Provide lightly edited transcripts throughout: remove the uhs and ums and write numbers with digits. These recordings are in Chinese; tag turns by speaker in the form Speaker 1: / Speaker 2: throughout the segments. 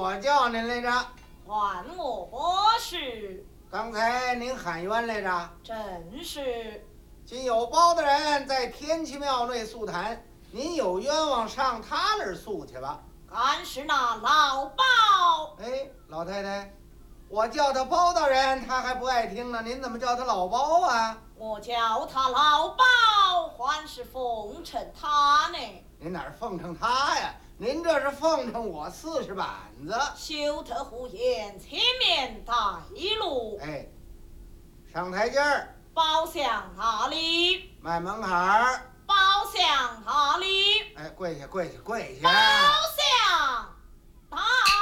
Speaker 1: 我叫您来着。
Speaker 2: 还我何事？
Speaker 1: 刚才您喊冤来着？
Speaker 2: 正是。
Speaker 1: 今有包大人在天齐庙内诉谈，您有冤枉上他那儿诉去吧。
Speaker 2: 干是那老包。
Speaker 1: 哎，老太太，我叫他包大人，他还不爱听呢，您怎么叫他老包啊？
Speaker 2: 我叫他老包，还是奉承他呢。
Speaker 1: 您哪儿奉承他呀？您这是奉承我40板子。
Speaker 2: 休特胡言，前面带路。
Speaker 1: 哎，上台阶儿。
Speaker 2: 包厢哪里？
Speaker 1: 迈门槛儿。
Speaker 2: 包厢哪里？
Speaker 1: 哎，跪下，跪下，跪下。
Speaker 2: 包厢哪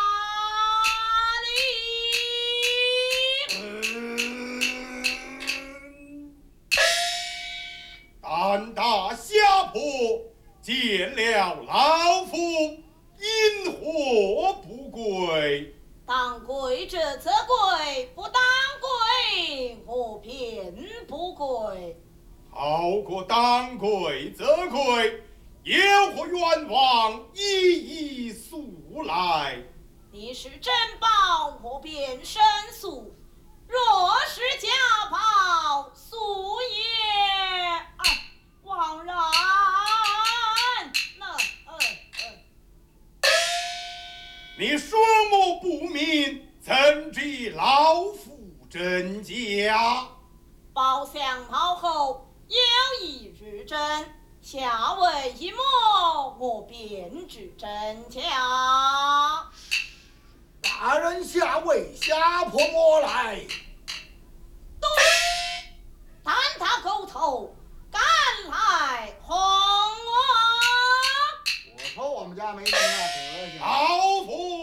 Speaker 3: 里？胆大侠婆，见了老夫，因何不跪？
Speaker 2: 当跪者则跪，不当跪，我便不跪。
Speaker 3: 好过当跪则跪，有何冤枉一一诉来。
Speaker 2: 你是真包，我便申诉；若是假包，诉也枉然。
Speaker 3: 你双目不明，怎知老夫真假？
Speaker 2: 包厢冒后有一日真，下为一摸，我便知真假。
Speaker 4: 大人下为下婆摸来。
Speaker 2: 对，但他狗头赶来哄我。
Speaker 1: 我说我们家没这么大德行。
Speaker 3: 老夫